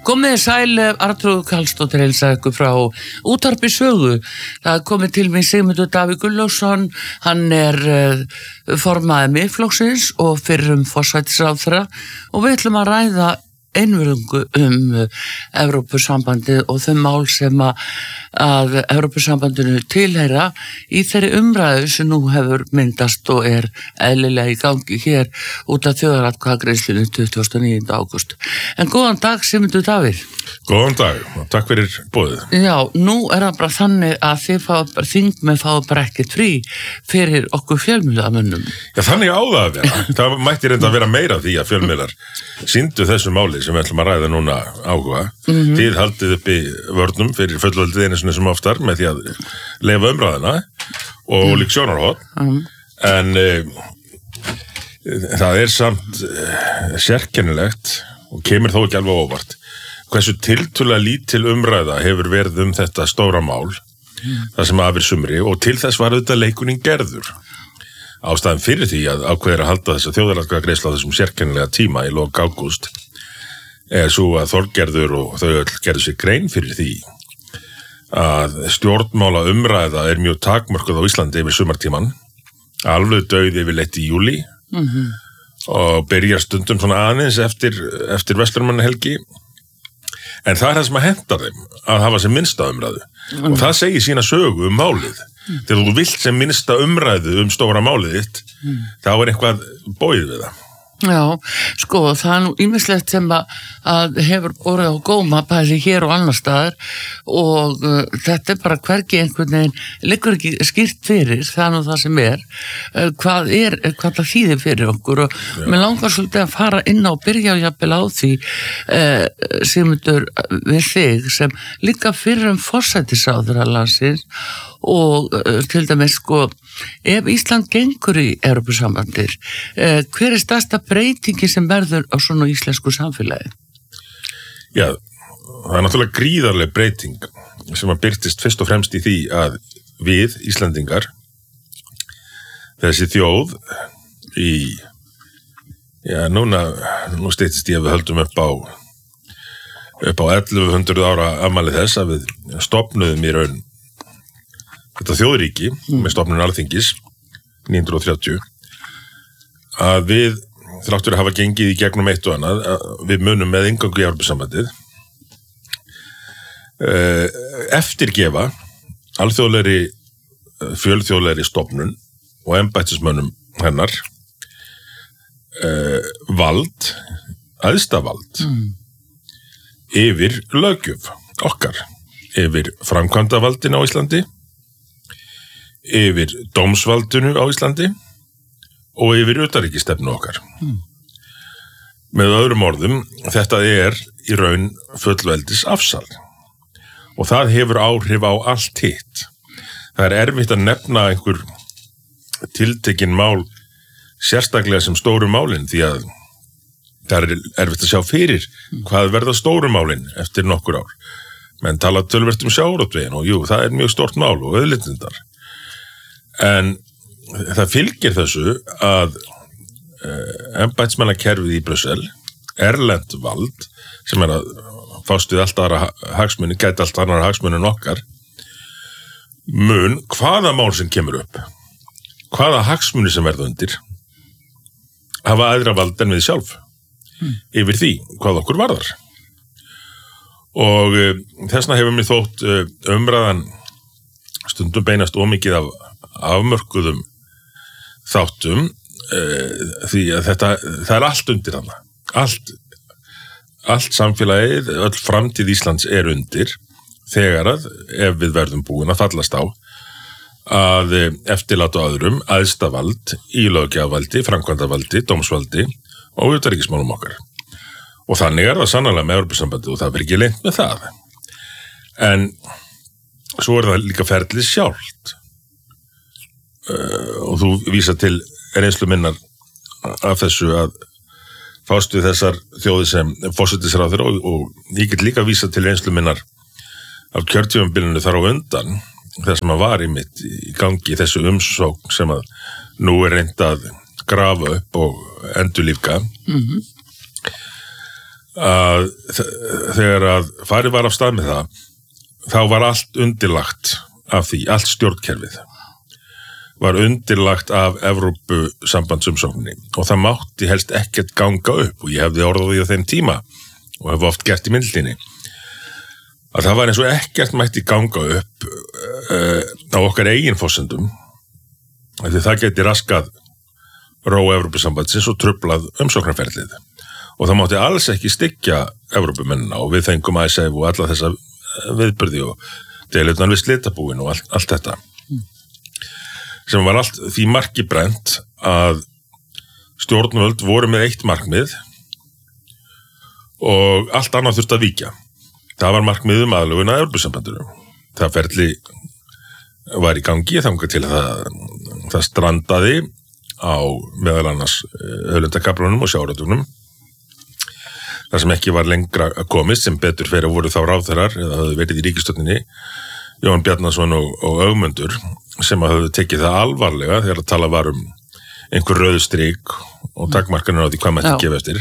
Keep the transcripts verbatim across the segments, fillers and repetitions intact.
Komið sæl, Arnþrúður Karlsdóttir heilsaði ykkur frá Útvarpi Sögu. Það er komið til mig Sigmundur Davíð Gunnlaugsson, hann er uh, formaður Miðflokksins og fyrrum forsætisráðherra og við ætlum að ræða einvörðungu um uh, Evrópusambandið og þau mál sem að, að Evrópusambandinu tilheyra í þeirri umræðu sem nú hefur myndast og er eðlilega í gangi hér út af þjóðaratkvæðagreiðslunni tuttugasta og níunda ágúst. En góðan dag, Sigmundur Davíð. Góðan dag, takk fyrir boðið. Já, nú er það bara þannig að þið fáið bara, þingmenn fáið bara ekkert frí fyrir okkur fjölmiðlamönnum. Já, þannig á það að vera. Það mætti reynda að vera meira því að fjölmiðlar sýndu þessu máli sem við ætlum að ræða núna áhuga. Mm-hmm. Þið haldið uppi vörnum fyrir fullveldið einu sinni sem oftar með því að leyfa umræðina og mm. líka sjónarhorn. Mm. En e, það er samt e, sérkennilegt og kemur þó ekki alveg óvart hversu tiltölulega lítil umræða hefur verið um þetta stóra mál, mm. það sem afir sumri, og til þess var auðvitað leikurinn gerður. Ástæðan fyrir því að ákveðir að halda þessa þjóðaratkvæðagreiðslu á þessum sérkennilega tíma í lok ágúst er svo að Þorgerður og þau öll gerðu sér grein fyrir því að stjórnmála umræða er mjög takmörkuð á Íslandi yfir sumartíman, alveg dauð yfirleitt í júlí mm-hmm. og byrjar stundum svona aðeins eftir, eftir Vestlunarmannahelgi. En það er það sem að henta þeim að hafa sem minnsta umræðu. Mm. Og það segir sína sögu um málið. Mm. Þegar þú vilt sem minnsta umræðu um stóra málið þitt, mm. þá er eitthvað bóið við það. Já, sko, það er nú ýmislegt sem að, að hefur borið á góma bæði hér og annar staðar og uh, þetta er bara hvergi einhvern veginn, liggur ekki skýrt fyrir, það er nú það sem er, uh, hvað er, hvað það þýðir fyrir okkur og Já. Mér langar svolítið að fara inn á og byrja jafnvel á því uh, Sigmundur við þig sem líka fyrrum forsætisráðherra landsins og uh, til dæmis sko ef Ísland gengur í Evrópusambandir, eh, hver er stærsta breytingi sem verður á svona íslensku samfélagi? Já, það er náttúrulega gríðarleg breyting sem að birtist fyrst og fremst í því að við, Íslandingar, þessi þjóð í, já, núna, nú styttist ég að við höldum upp á, upp á ellefu hundruð ára afmæli þess að við stofnuðum í raun þetta þjóðríki mm. með stofnun Alþingis nítján hundruð þrjátíu að við þráttur að hafa gengið í gegnum eitt og annað við munum með inngöngu í Evrópusambandið eftirgefa alþjóðlegri fjölþjóðlegri stofnun og embættismönnum hennar vald æðsta vald mm. yfir löggjöf okkar yfir framkvæmdavaldinu á Íslandi yfir dómsvaldinu á Íslandi og yfir utanríkisstefnu okkar. Mm. Með öðrum orðum, þetta er í raun fullveldis afsal og það hefur áhrif á allt hitt. Það er erfitt að nefna einhver tiltekin mál sérstaklega sem stóru málin því að það er erfitt að sjá fyrir hvað verða stóru málin eftir nokkur ár. Menn tala töluvert um sjávarútveginn og jú, það er mjög stórt mál og auðlindindar. En það fylgir þessu að uh, embættismannakerfið í Brussel, erlent vald, sem er að fást við allt aðra hagsmuni, gæti allt aðra hagsmuni en okkar, mun hvaða mál sem kemur upp, hvaða hagsmuni sem verða undir, hafa aðra vald en við sjálf hmm. yfir því hvað okkur varðar. Og uh, þessna hefur mér þótt uh, umræðan stundum beinast ómikið af afmörkuðum þáttum e, því að þetta, það er allt undir hana. Allt, allt samfélagið, öll framtíð Íslands er undir þegar að, ef við verðum búin að fallast á, að eftirláta öðrum æðsta vald í löggjafarvaldi, framkvæmdarvaldi, dómsvaldi og utanríkismálum okkar. Og þannig er það sannarlega með Evrópusambandið og það verður ekki leynt með það. En svo er það líka ferlið sjálft. Uh, og þú vísa til reynslu minnar af þessu að fást við þessar þjóði sem forsætisráðherra og, og ég get líka vísa til reynslu minnar af kjörtímabilinu þar á undan þess sem að var í mitt í gangi þessu umsókn sem að nú er reynt að grafa upp og endurlífga mm-hmm. að þegar að farið var af stað með það, þá var allt undirlagt af því, allt stjórnkerfið var undirlagt af Evrópusambandsumsókninni og það mátti helst ekkert ganga upp og ég hefði orðað því á þeim tíma og hef oft gert í myndlinni að það var eins og ekkert mætti ganga upp uh, á okkar eigin forsendum því það geti raskað ró Evrópusambandsins og trublað umsóknarferlið og það mátti alls ekki styggja Evrópumennina og við fengum I C E F og alla þessa viðburði og deilurnar við slitabúin og allt, allt þetta sem var allt því marki brennt að stjórnvöld voru með eitt markmið og allt annað þurfti að víkja. Það var markmið um aðlögun að Evrópusambandinu. Það ferli var í gangi þangað til að það, það strandaði á meðal annars auðlindakaflunum og sjávarútveginum. Það sem ekki var lengra komist sem betur fyrir voru þá ráðherrar eða hafði verið í ríkisstjórninni Jón Bjarnason og, og Ögmundur sem hafði tekið það alvarlega þegar að tala var um einhver rauð strik og takmarkanir á því hvað mætti gefa eftir.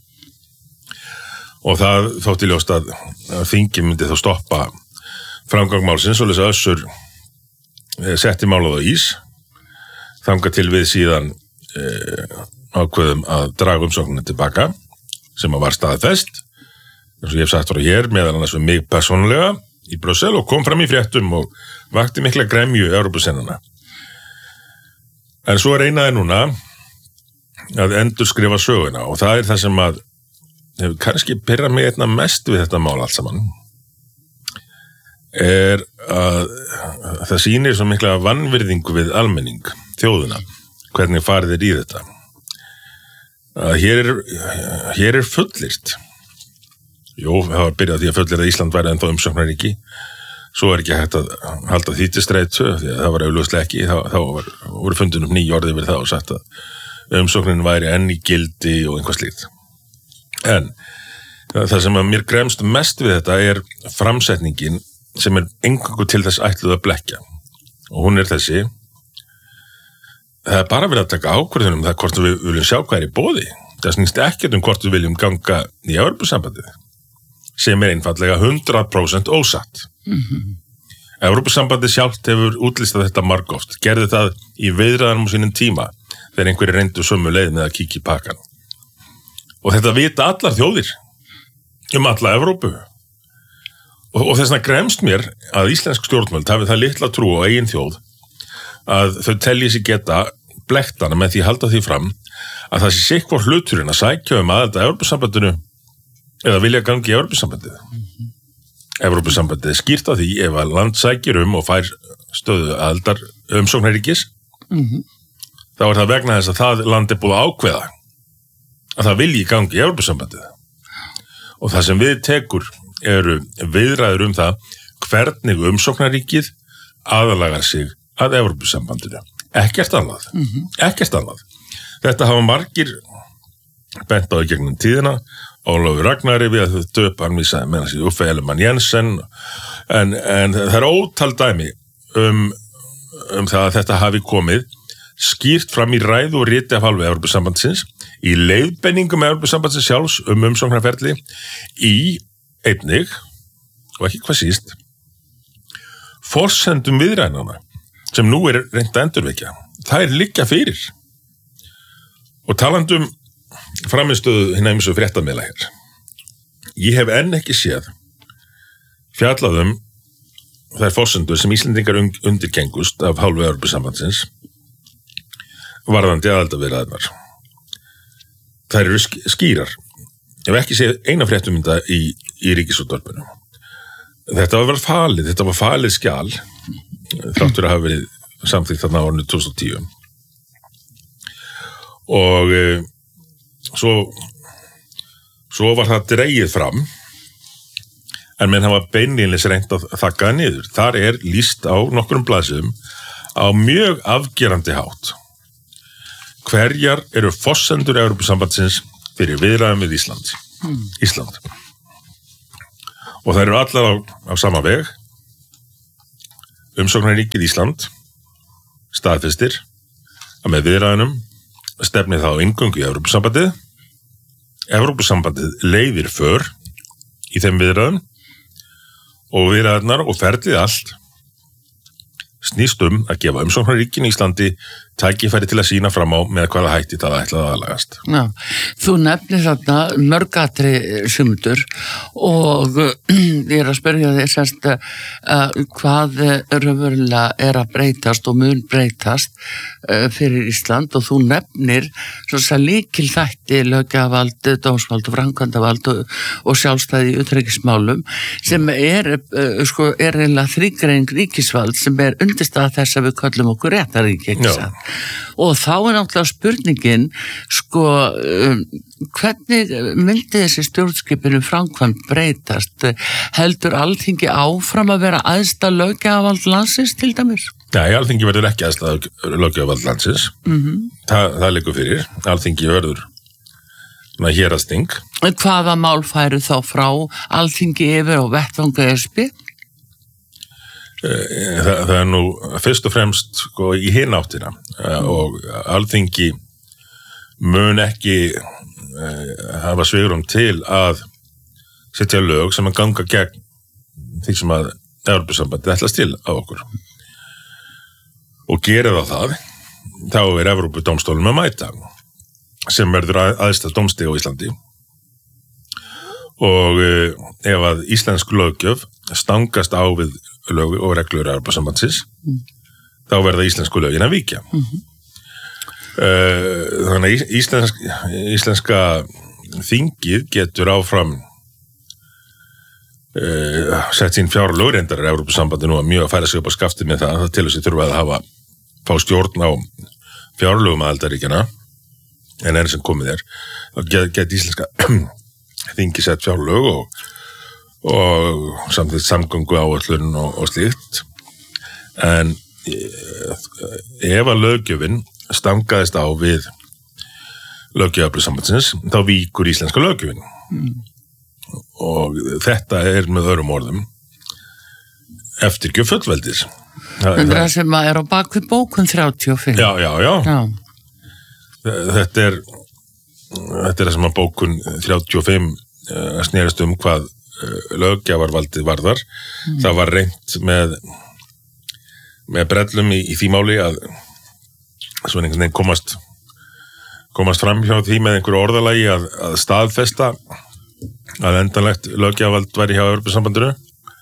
Og það þótti ljóst að, að þingi myndi þá stoppa framgang málsins og lesa Össur e, setti málið á ís þangað til við síðan e, ákveðum að draga umsóknina tilbaka sem að var staðfest eins og ég hef sagt frá hér meðal annars við mig persónulega í Brussel og kom fram í fréttum og vakti mikla gremju Evrópusennana. En svo reynaði núna að endur skrifa söguna og það er það sem að hefur kannski pirrað mig einna mest við þetta mál allt saman er að það sýnir svo mikla vanvirðingu við almenning, þjóðuna, hvernig farið er í þetta. Að hér er, hér er fullyrt. Jú, það var byrjað því að fullyrt að Ísland væri ennþá umsóknarríki. Svo er ekki hægt að halda því til streitu, því að það var augljóslega ekki. Þá, þá var, voru fundin upp nýju orðið við það og sagt að umsóknin væri enn í gildi og einhvað slíkt. En það sem að mér gremst mest við þetta er framsetningin sem er engangu til þess ætluð að blekkja. Og hún er þessi. Það er bara verið að taka ákvörðunum það hvort við viljum sjá hvað er í boði. Það snýst ekkert um hvort við viljum ganga í Evrópusambandið sem er einfallega hundrað prósent ósatt. Mm-hmm. Evrópusambandið sjálft hefur útlistað þetta margoft, gerði það í viðræðanum á sínum tíma þegar einhverju reyndu sömu leið með að kíkja í pakkan. Og þetta vita allar þjóðir um alla Evrópu. Og, og þess vegna gremst mér að íslensk stjórnvöld hafi það litla trú á eigin þjóð að þau telji sig geta blektana með því að halda því fram að það sé sitthvor hluturinn að sækja um aðild að Evrópusambandinu eða vilja gangi í Evrópusambandið. Mm-hmm. Evrópusambandið er skýrt á því ef að land sækir um og fær stöðu aðildar umsóknarríkis mm-hmm. þá er það vegna þess að það land er búið að ákveða að það vilji gangi í Evrópusambandið. Og það sem við tekur eru viðræður um það hvernig umsóknarríkið aðalagar sig að Evrópusambandinu. Ekkert annað. Mm-hmm. Ekkert annað. Þetta hafa margir bent á í gegnum tíðina. Ólafur Ragnari við að þau döpa hann vísaði með hans í Uffe Ellemann Jensen en, en það er ótal dæmi um, um það að þetta hafi komið skýrt fram í ræðu og riti af hálfu Evrópusambandsins í leiðbeiningum Evrópusambandsins sjálfs um umsóknarferli í einnig og ekki hvað síst forsendum viðræðnanna sem nú er reynt að endurvekja. Það er liggja fyrir. Og talandum framistöðu hinna ýmsu fréttamiðla hér. Ég hef enn ekki séð fjallaðum þær forsendur sem Íslendingar undirgengust af hálfu Evrópusambandsins varðandi aðildarviðræðurnar. Þær eru skýrar. Ég hef ekki séð eina fréttumynda í, í ríkisútvarpinu. Þetta var vel falið, þetta var falið skjal þáttur að hafa verið samþykkt þarna árinu tvö þúsund og tíu. Og e, svo, svo var það dregið fram en menn hafa beinlínis reynt að þakka það niður. Þar er lýst á nokkrum blaðsíðum á mjög afgerandi hátt. Hverjar eru forsendur Evrópusambandsins fyrir viðræðum við Ísland? Hmm. Ísland. Og það eru allar á, á sama veg. Umsóknarríkið Ísland staðfestir að með viðræðunum stefnið þá inngöngu í Evrópusambandið Evrópusambandið leiðir för í þeim viðræðum og viðræðarnar og ferlið allt snýst um að gefa umsóknarríkinu í Íslandi tækifæri til að sína fram á með hvaða hætti það ætlaði að aðlagast. Já, þú nefnir þarna mörgatri sumundur og ég er að spyrja þig semst uh, hvað raunverulega er að breytast og mun breytast uh, fyrir Ísland og þú nefnir svo líkil þætti löggjafarvald, dómsvald og framkvæmdavald og, og sjálfstæði í utanríkismálum sem er, uh, sko, er eiginlega þrígreining ríkisvald sem er undirstað þess að við köllum okkur réttaríki, ekki sant? Og þá er náttúrulega spurningin sko um, hvernig myndi þessi stjórnskipinu framkvæmd breytast? Heldur Alþingi áfram að vera æðsta löggjafarvald landsins til dæmis? Nei, Alþingi verður ekki æðsta löggjafarvald landsins. Mm-hmm. Þa, það liggur fyrir. Alþingi verður héraðsþing. Hvaða mál færu þá frá Alþingi yfir og vettvanga E S B? Það, það er nú fyrst og fremst sko, í hinn áttina mm. og Alþingi mun ekki uh, hafa svigrúm til að setja lög sem að ganga gegn því sem að Evrópusambandið ætlast til á okkur og gera það það þá er Evrópudómstólum að mæta sem verður að, æðsta dómstig á Íslandi og uh, ef að íslensk löggjöf stangast á við lög og reglur Evrópusambandsins mm. þá verða íslensku lögin að víkja mm-hmm. uh, þannig að íslensk, íslenska þingið getur áfram uh, sett sín fjárlög reyndar er Evrópusambandi nú að mjög að færa sig upp á skafti með það, það til þess að þurfa að hafa fá stjórn á fjárlögum aðildarríkjana en enn sem komið er þá get, get íslenska þingið sett fjárlög og og samtidig samgöngu áætlun og, og slíkt en ef að löggjöfin stangaðist á við löggjöf Evrópusambandsins þá víkur íslenska löggjöfin mm. og þetta er með öðrum orðum eftirgjöf fullveldis það er það sem er á bakvið bókun þrjátíu og fimm já, já, já, já. Þetta er þetta er það sem að bókun þrjátíu og fimm uh, snerist um hvað löggjafarvaldið varðar mm. það var reynt með með brellum í, í því máli að svona einhvern veginn komast komast fram hjá því með einhverju orðalagi að, að staðfesta að endanlegt löggjafarvald væri hjá Evrópusambandinu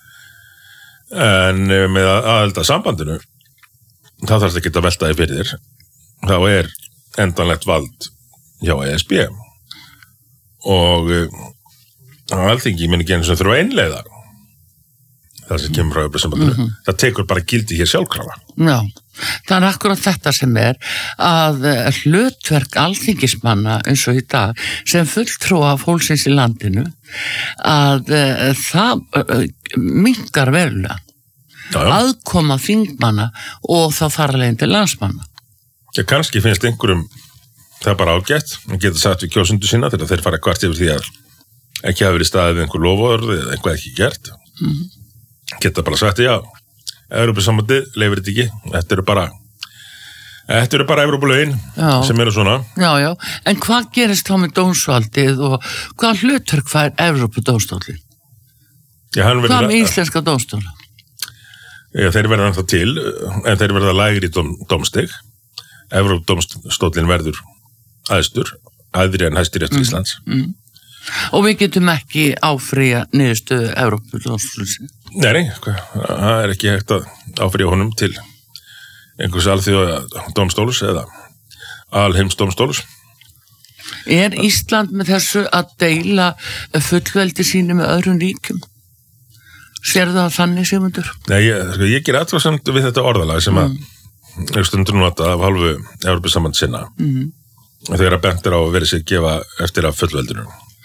en með aðelda sambandinu þá þarf það ekki að velta í fyrir þér þá er endanlegt vald hjá E S B og Alþingi muni ekki eins og þurfa að innleiða það sem kemur frá Evrópusambandinu. Mm-hmm. Það tekur bara gildi hér sjálfkrafa. Já, það er akkurat þetta sem er að hlutverk alþingismanna eins og í dag sem fulltrúa fólksins í landinu að uh, það uh, minnkar verulega. Já, já. Aðkoma þingmanna og þá þarlegin til landsmanna. Já, kannski finnst einhverjum það bara ágætt, en geta sagt við kjósundu sína þegar þeir fara kvart yfir því að ekki hafa verið staðið við einhver lofvörð eða einhvað ekki gert. Mm-hmm. Geta bara sagt, já, Evrópusambandið leifir þetta ekki, þetta eru bara þetta eru bara Evrópulögin sem eru svona. Já, já, en hvað gerist þá með dómsvaldið og hvað hlutverk fær Evrópudómstólinn? Hvað með íslenska dómstóla? Já, þeir verða ennþá til, en þeir verða lægri dóm, dómstig. Evrópudómstólinn verður æðstur, æðri en Hæstiréttur mm. Íslands. Mm. Og við getum ekki áfrýja niðurstöðu Evrópudómstólsins. Nei, nei, það er ekki hægt að áfrýja honum til einhvers alþjóða dómstóls eða alheimsdómstóls. Er Ísland með þessu að deila fullveldi sínu með öðrum ríkjum? Sérðu það þannig, Sigmundur? Nei, ég, sko, ég ger athugasemd við þetta orðalag sem að mm. stundur nota af hálfu Evrópusamband sinna mm. þegar að bent er á að vera sig gefa eftir af fullveldinu.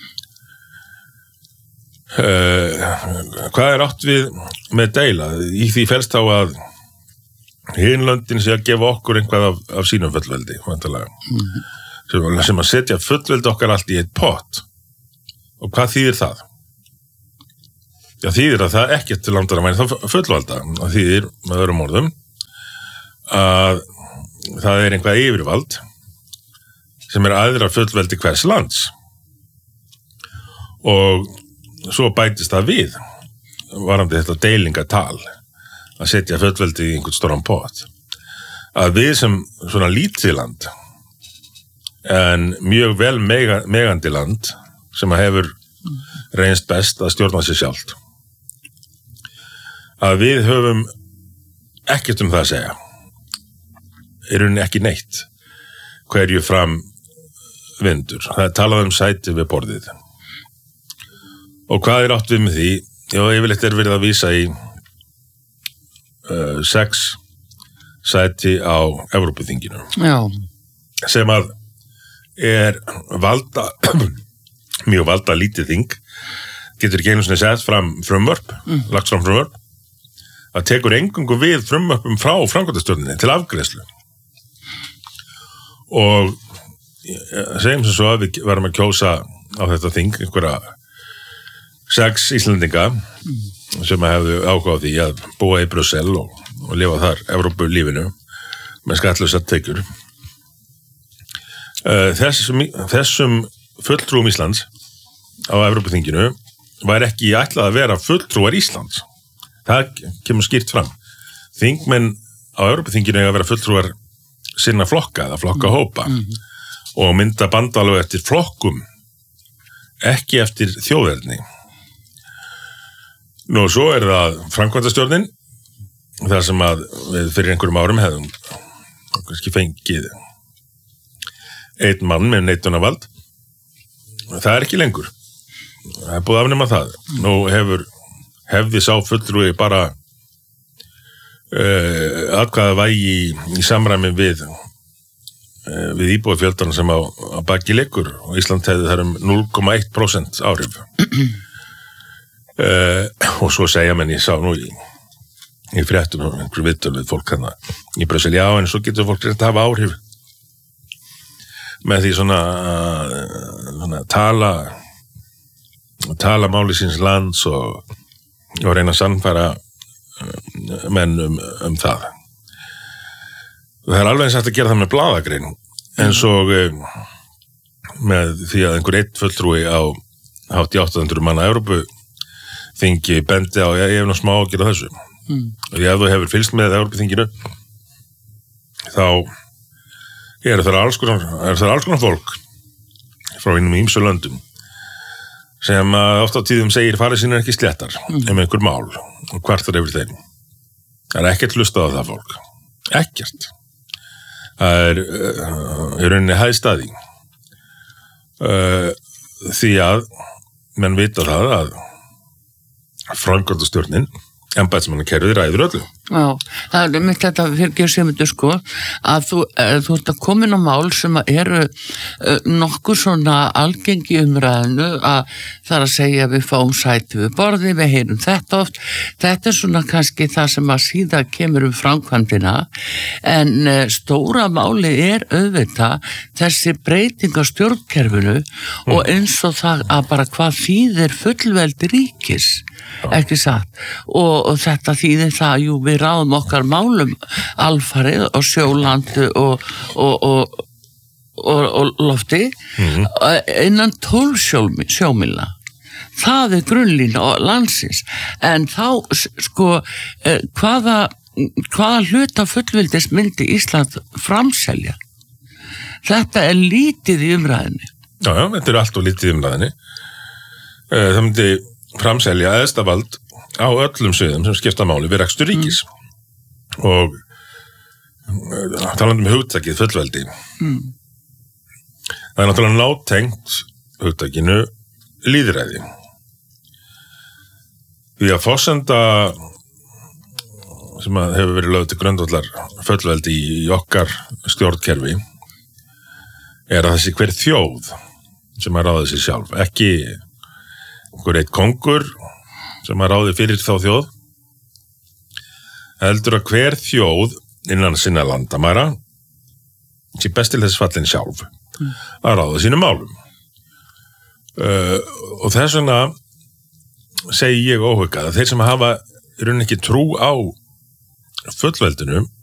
Uh, hvað er átt við með deila? Í því felst þá að hinlöndin sé að gefa okkur einhvað af, af sínum fullveldi mm-hmm. sem, sem að setja fullveldi okkar allt í eitt pott. Og hvað þýðir það? Já, þýðir að það ekkert til landar að væri þá fullvalda. Það þýðir, með öðrum orðum, að það er einhvað yfirvald sem er aðra fullveldi hvers lands. og svo bætist það við varandi þetta deilingatal að setja fullveldi í einhvern stóran pott að við sem svona lítið land en mjög vel mega, megandi land sem að hefur reynst best að stjórna sér sjálft að við höfum ekkert um það að segja í rauninni ekki neitt hverju fram vindur. Það er talað um sæti við borðið. Og hvað er átt við með því? Já, yfirleitt er verið að vísa í uh, sex sæti á Evrópuþinginu. Já. Sem að er valda, mjög valda lítið þing, getur ekki einu sinni sett fram frumvörp, mm. lagt fram frumvörp, að tekur engungu við frumvörpum frá framkvæmdastjórninni til afgreiðslu. Og segjum sem svo að við verðum að kjósa á þetta þing einhverja sex Íslendinga mm. sem að hefðu áhuga á því að búa í Brussel og, og lifa þar Evrópulífinu með skattlausar tekjur. Þessum, þessum fulltrúum Íslands á Evrópuþinginu var ekki ætlað að vera fulltrúar Íslands. Það kemur skýrt fram. Þingmenn á Evrópuþinginu eiga að vera fulltrúar sinna flokka eða flokkahópa mm. og mynda bandalög eftir flokkum, ekki eftir þjóðerni. Nú, svo er það framkvæmdastjórnin, þar sem að við fyrir einhverjum árum hefðum kannski fengið einn mann með neitunarvald. Það er ekki lengur. Það er búið að afnema það. Nú hefur hefði sá fulltrúi bara uh, atkvæða vægi í, í samræmi við við íbúafjöldan sem á, á baki leikur og Ísland hefði þar um núll komma eitt prósent áhrif uh, og svo segja menn ég sá nú í, í fréttum og einhverju viðtöl við fólk hana í Brussel, já en svo getur fólk reynt að hafa áhrif með því svona, svona tala tala máli síns lands og, og reyna að sannfæra menn um, um það. Það er alveg eins hægt að gera það með blaðagrein eins og með því að einhver eitt fulltrúi á hátt í átta hundruð manna Evrópuþingi bendi á ég hef nú smá að gera þessu mm. og ef þú hefur fylgst með Evrópuþinginu þá eru það alls konar, er það alls konar fólk frá einum ýmsu löndum sem oft á tíðum segir farið sín er ekki sléttar mm. um einhver mál og kvartar yfir þeim. Það er ekkert hlustað á það fólk. Ekkert. Það er uh, í rauninni hæðstaði uh, því að menn vita það að framkvæmdastjórnin embættismannakerfið ræður öllu. Já, það er mitt þetta fyrir sem þetta sko að þú, þú ert að komin á mál sem eru uh, nokkuð svona algengi umræðinu að það er að segja að við fáum sæti við borði, við heyrum þetta oft þetta er svona kannski það sem að síðan kemur um framkvæmdina en uh, stóra máli er auðvitað þessi breyting á stjórnkerfinu mm. og eins og það að bara hvað þýðir fullveldi ríkis ekki satt og, og þetta þýðir það jú við ráðum okkar málum alfarið og sjólandi og, og, og, og, og lofti mm-hmm. innan tólf sjómílna. Það er grunnlína landsins en þá sko hvaða, hvaða hluta fullveldis myndi Ísland framselja? Þetta er lítið í umræðinni. Já, já, þetta er allt og lítið í umræðinni. Það myndi framselja æðstavald á öllum sviðum sem skipta máli við rekstur ríkis mm. og talandi um hugtakið fullveldi mm. það er náttúrulega nátengt hugtakinu lýðræði því að forsenda sem að hefur verið lögð til grundvallar fullveldi í okkar stjórnkerfi er að þessi hver þjóð sem að ráða sig sjálf ekki einhver eitt kongur sem að ráði fyrir þá þjóð heldur að hver þjóð innan sinna landamæra sé best til þess fallin sjálf mm. að ráða sínum málum uh, og þess vegna segi ég óhugað að þeir sem hafa í rauninni ekki trú á fullveldinu